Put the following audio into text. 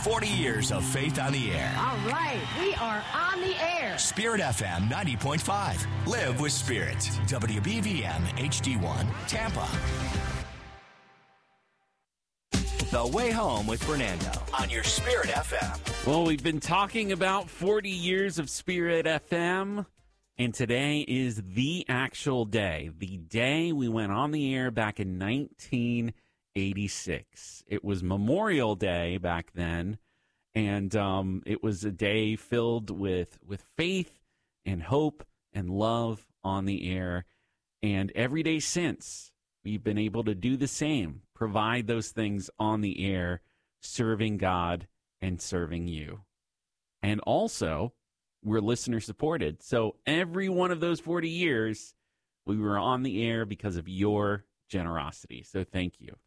40 years of faith on the air. All right, we are on the air. Spirit FM 90.5. Live with Spirit. WBVM HD1, Tampa. The Way Home with Fernando on your Spirit FM. Well, we've been talking about 40 years of Spirit FM, and today is the actual day. The day we went on the air back in 1986. It was Memorial Day back then, and it was a day filled with faith and hope and love on the air. And every day since, we've been able to do the same, provide those things on the air, serving God and serving you. And also, we're listener supported. So every one of those 40 years, we were on the air because of your generosity. So thank you.